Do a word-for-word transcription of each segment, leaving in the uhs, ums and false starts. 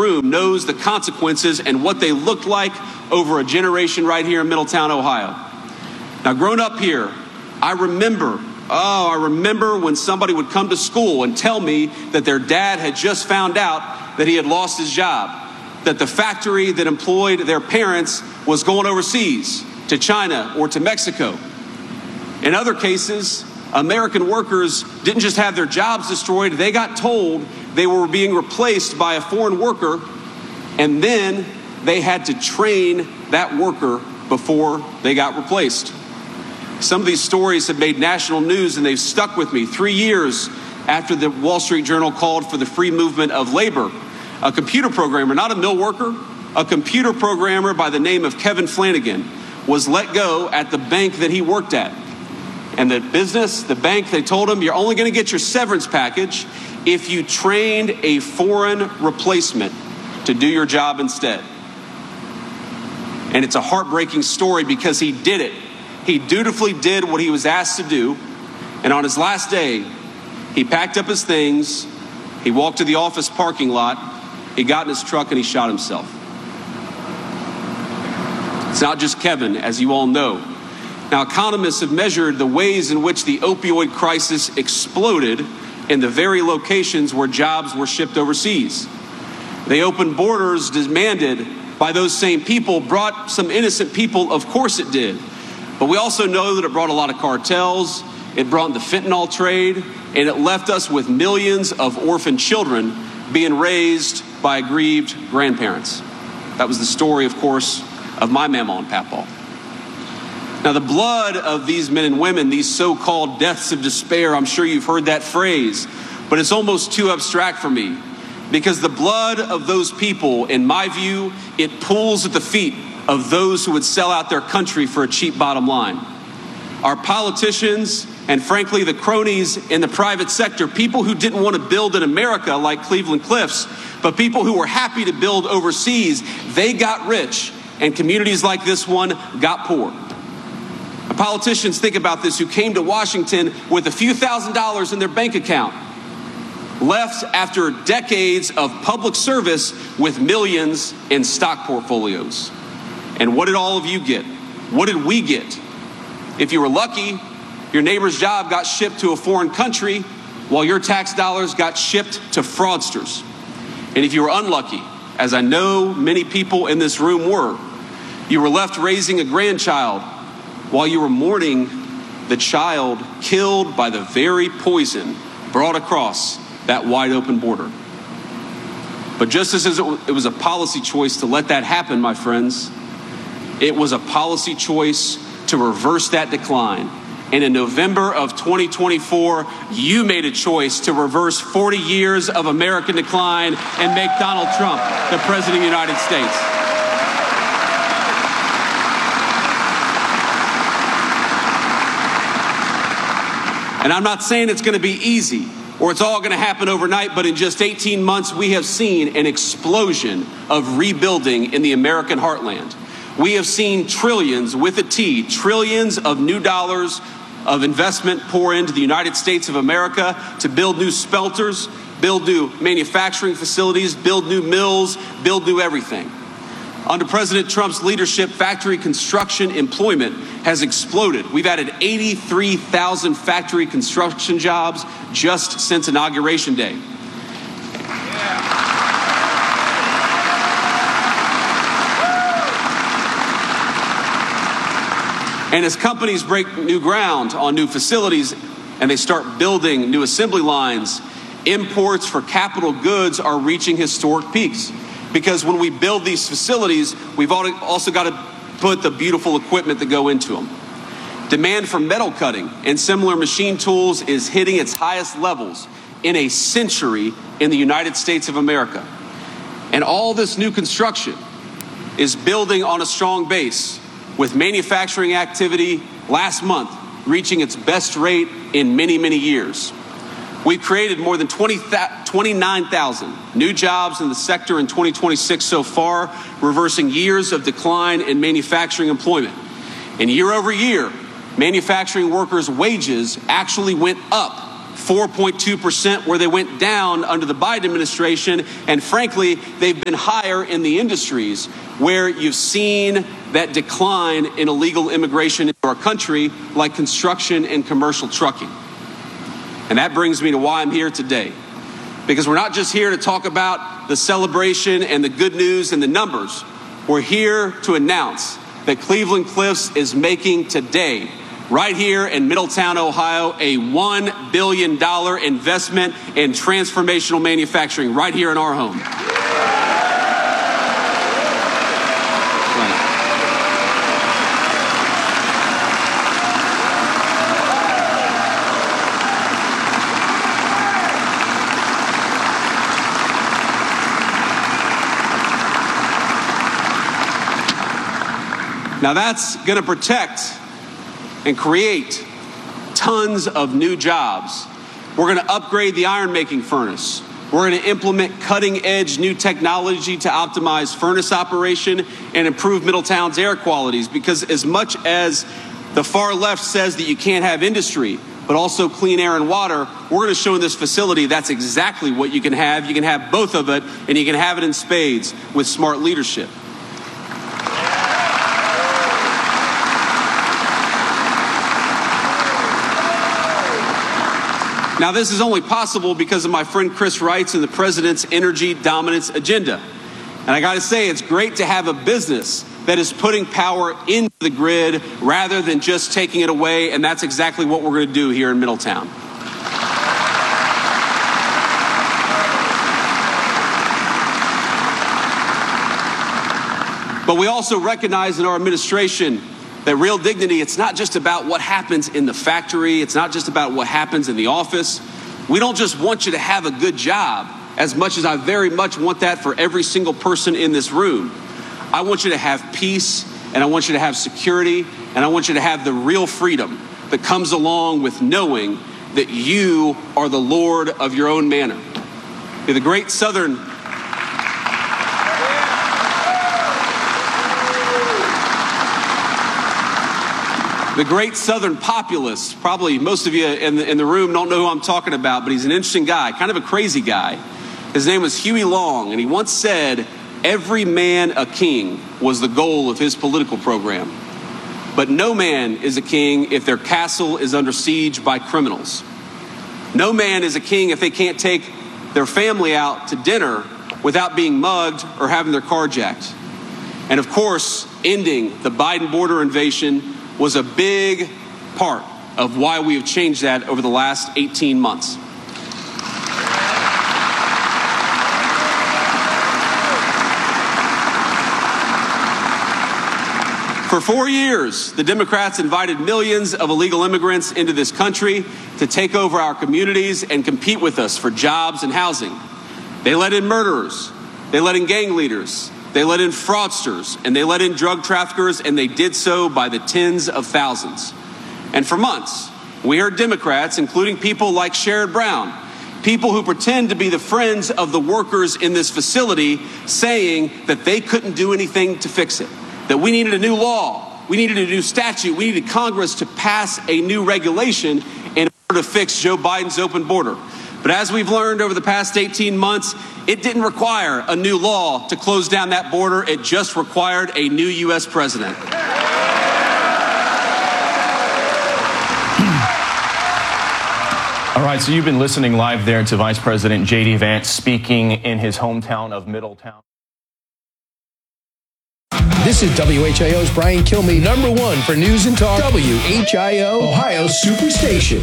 room knows the consequences and what they looked like over a generation right here in Middletown, Ohio. Now, growing up here, I remember, oh, I remember when somebody would come to school and tell me that their dad had just found out that he had lost his job, that the factory that employed their parents was going overseas to China or to Mexico. In other cases, American workers didn't just have their jobs destroyed, they got told they were being replaced by a foreign worker, and then they had to train that worker before they got replaced. Some of these stories have made national news, and they've stuck with me. Three years after the Wall Street Journal called for the free movement of labor, a computer programmer, not a mill worker, a computer programmer by the name of Kevin Flanagan was let go at the bank that he worked at. And the business, the bank, they told him, you're only going to get your severance package if you trained a foreign replacement to do your job instead. And it's a heartbreaking story because he did it. He dutifully did what he was asked to do. And on his last day, he packed up his things, he walked to the office parking lot, he got in his truck, and he shot himself. It's not just Kevin, as you all know. Now, economists have measured the ways in which the opioid crisis exploded in the very locations where jobs were shipped overseas. They opened borders demanded by those same people, brought some innocent people, of course it did. But we also know that it brought a lot of cartels, it brought the fentanyl trade, and it left us with millions of orphan children being raised by aggrieved grandparents. That was the story, of course, of my mama and papa. Now, the blood of these men and women, these so-called deaths of despair, I'm sure you've heard that phrase, but it's almost too abstract for me, because the blood of those people, in my view, it pools at the feet of those who would sell out their country for a cheap bottom line. Our politicians, and frankly, the cronies in the private sector, people who didn't want to build in America like Cleveland Cliffs, but people who were happy to build overseas, they got rich, and communities like this one got poor. Politicians, think about this, who came to Washington with a few thousand dollars in their bank account, left after decades of public service with millions in stock portfolios. And what did all of you get? What did we get? If you were lucky, your neighbor's job got shipped to a foreign country while your tax dollars got shipped to fraudsters. And if you were unlucky, as I know many people in this room were, you were left raising a grandchild while you were mourning the child killed by the very poison brought across that wide open border. But just as it was a policy choice to let that happen, my friends, it was a policy choice to reverse that decline. And in November of twenty twenty-four, you made a choice to reverse forty years of American decline and make Donald Trump the President of the United States. And I'm not saying it's going to be easy or it's all going to happen overnight, but in just eighteen months, we have seen an explosion of rebuilding in the American heartland. We have seen trillions, with a T, trillions of new dollars of investment pour into the United States of America to build new smelters, build new manufacturing facilities, build new mills, build new everything. Under President Trump's leadership, factory construction employment has exploded. We've added eighty-three thousand factory construction jobs just since Inauguration Day. And as companies break new ground on new facilities and they start building new assembly lines, imports for capital goods are reaching historic peaks. Because when we build these facilities, we've also got to put the beautiful equipment that go into them. Demand for metal cutting and similar machine tools is hitting its highest levels in a century in the United States of America. And all this new construction is building on a strong base, with manufacturing activity last month reaching its best rate in many, many years. We've created more than twenty-nine thousand new jobs in the sector in twenty twenty-six so far, reversing years of decline in manufacturing employment. And year over year, manufacturing workers' wages actually went up four point two percent where they went down under the Biden administration. And frankly, they've been higher in the industries where you've seen that decline in illegal immigration into our country, like construction and commercial trucking. And that brings me to why I'm here today. Because we're not just here to talk about the celebration and the good news and the numbers. We're here to announce that Cleveland Cliffs is making today, right here in Middletown, Ohio, a one billion dollars investment in transformational manufacturing right here in our home. Now that's going to protect and create tons of new jobs. We're going to upgrade the iron making furnace. We're going to implement cutting edge new technology to optimize furnace operation and improve Middletown's air qualities, because as much as the far left says that you can't have industry, but also clean air and water, we're going to show in this facility that's exactly what you can have. You can have both of it, and you can have it in spades with smart leadership. Now, this is only possible because of my friend Chris Wrights and the president's energy dominance agenda. And I got to say, it's great to have a business that is putting power into the grid rather than just taking it away. And that's exactly what we're going to do here in Middletown. But we also recognize in our administration that real dignity, it's not just about what happens in the factory. It's not just about what happens in the office. We don't just want you to have a good job, as much as I very much want that for every single person in this room. I want you to have peace, and I want you to have security, and I want you to have the real freedom that comes along with knowing that you are the Lord of your own manor. The great Southern The great Southern populist, probably most of you in the, in the room don't know who I'm talking about, but he's an interesting guy, kind of a crazy guy. His name was Huey Long, and he once said, "Every man a king" was the goal of his political program. But no man is a king if their castle is under siege by criminals. No man is a king if they can't take their family out to dinner without being mugged or having their car jacked. And of course, ending the Biden border invasion was a big part of why we have changed that over the last eighteen months. For four years, the Democrats invited millions of illegal immigrants into this country to take over our communities and compete with us for jobs and housing. They let in murderers, they let in gang leaders, they let in fraudsters, and they let in drug traffickers, and they did so by the tens of thousands. And for months, we heard Democrats, including people like Sherrod Brown, people who pretend to be the friends of the workers in this facility, saying that they couldn't do anything to fix it, that we needed a new law, we needed a new statute, we needed Congress to pass a new regulation in order to fix Joe Biden's open border. But as we've learned over the past eighteen months, it didn't require a new law to close down that border. It just required a new U S president. All right, so you've been listening live there to Vice President J D Vance speaking in his hometown of Middletown. This is W H I O's Brian Kilmeade, number one for news and talk, W H I O, Ohio Superstation.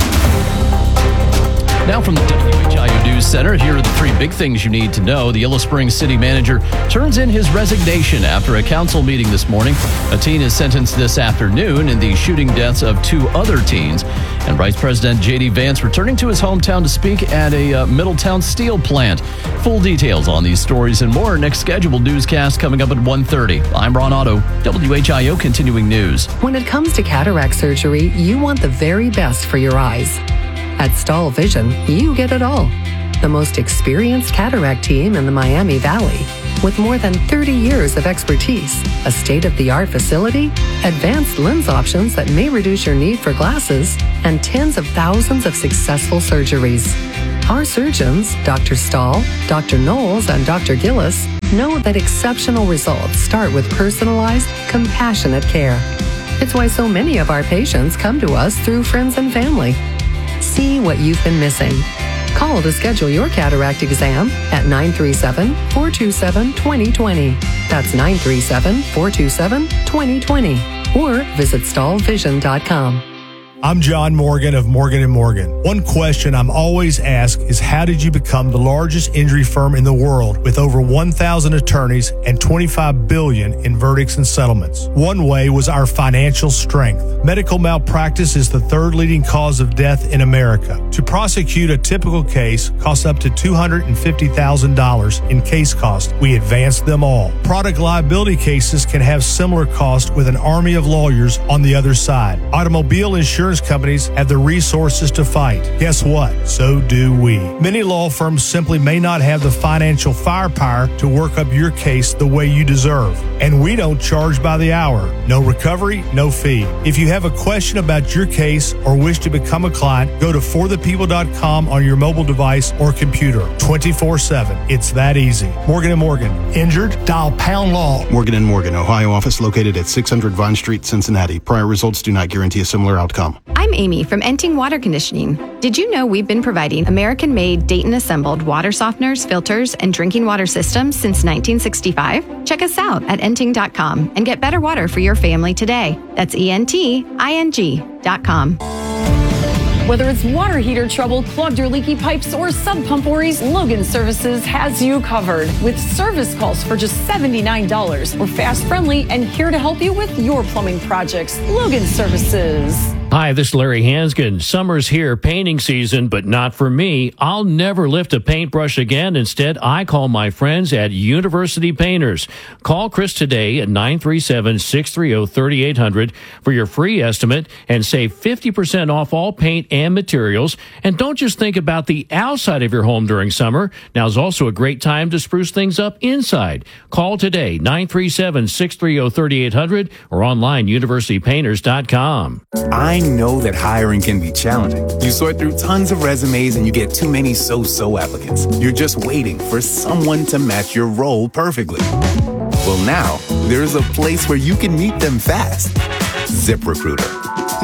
Now from the W H I O News Center, here are the three big things you need to know. The Yellow Springs city manager turns in his resignation after a council meeting this morning. A teen is sentenced this afternoon in the shooting deaths of two other teens. And Vice President J D Vance returning to his hometown to speak at a uh, Middletown steel plant. Full details on these stories and more next scheduled newscast coming up at one thirty. I'm Ron Otto, W H I O Continuing News. When it comes to cataract surgery, you want the very best for your eyes. At Stahl Vision, you get it all. The most experienced cataract team in the Miami Valley. With more than thirty years of expertise, a state-of-the-art facility, advanced lens options that may reduce your need for glasses, and tens of thousands of successful surgeries. Our surgeons, Doctor Stahl, Doctor Knowles, and Doctor Gillis, know that exceptional results start with personalized, compassionate care. It's why so many of our patients come to us through friends and family. See what you've been missing. Call to schedule your cataract exam at nine three seven, four two seven, two zero two zero. That's nine three seven, four two seven, two zero two zero. Or visit stahl vision dot com. I'm John Morgan of Morgan and Morgan. One question I'm always asked is, how did you become the largest injury firm in the world with over one thousand attorneys and twenty-five billion dollars in verdicts and settlements? One way was our financial strength. Medical malpractice is the third leading cause of death in America. To prosecute a typical case costs up to two hundred fifty thousand dollars in case cost. We advanced them all. Product liability cases can have similar cost with an army of lawyers on the other side. Automobile insurance companies have the resources to fight. Guess what? So do we. Many law firms simply may not have the financial firepower to work up your case the way you deserve. And we don't charge by the hour. No recovery, no fee. If you have a question about your case or wish to become a client, go to for the people dot com on your mobile device or computer. twenty-four seven. It's that easy. Morgan and Morgan. Injured? Dial pound law. Morgan and Morgan, Ohio office located at six hundred Vine Street, Cincinnati. Prior results do not guarantee a similar outcome. I'm Amy from Enting Water Conditioning. Did you know we've been providing American-made, Dayton-assembled water softeners, filters, and drinking water systems since nineteen sixty-five? Check us out at enting dot com and get better water for your family today. That's E N T I N G dot com. Whether it's water heater trouble, clogged or leaky pipes, or sub pump worries, Logan Services has you covered with service calls for just seventy-nine dollars. We're fast, friendly, and here to help you with your plumbing projects. Logan Services. Hi, this is Larry Hanskin. Summer's here, painting season, but not for me. I'll never lift a paintbrush again. Instead, I call my friends at University Painters. Call Chris today at nine three seven, six three zero, three eight zero zero for your free estimate and save fifty percent off all paint and materials. And don't just think about the outside of your home during summer. Now's also a great time to spruce things up inside. Call today, nine three seven, six three zero, three eight zero zero or online, university painters dot com. I know that hiring can be challenging. You sort through tons of resumes and you get too many so-so applicants. You're just waiting for someone to match your role perfectly. Well, now there's a place where you can meet them fast. ZipRecruiter.